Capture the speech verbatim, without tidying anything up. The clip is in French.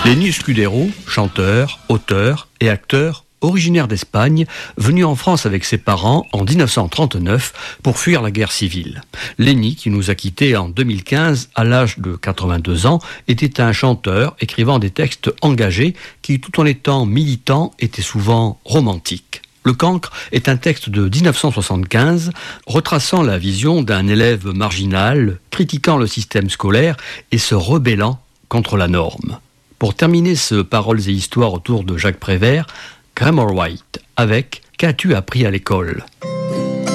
Lenny Escudero, chanteur, auteur et acteur, originaire d'Espagne, venu en France avec ses parents en dix-neuf cent trente-neuf pour fuir la guerre civile. Lenny, qui nous a quittés en deux mille quinze à l'âge de quatre-vingt-deux ans, était un chanteur écrivant des textes engagés qui, tout en étant militants, étaient souvent romantiques. Le Cancre est un texte de dix-neuf cent soixante-quinze retraçant la vision d'un élève marginal, critiquant le système scolaire et se rebellant contre la norme. Pour terminer ce Paroles et Histoires autour de Jacques Prévert, Grammar White avec « Qu'as-tu appris à l'école ?»